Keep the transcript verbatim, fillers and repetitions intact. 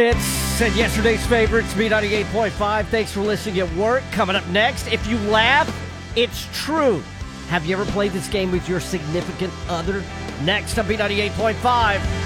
It's and yesterday's favorites, B ninety-eight point five. Thanks for listening at work. Coming up next, if you laugh, it's true. Have you ever played this game with your significant other? Next on B ninety-eight point five.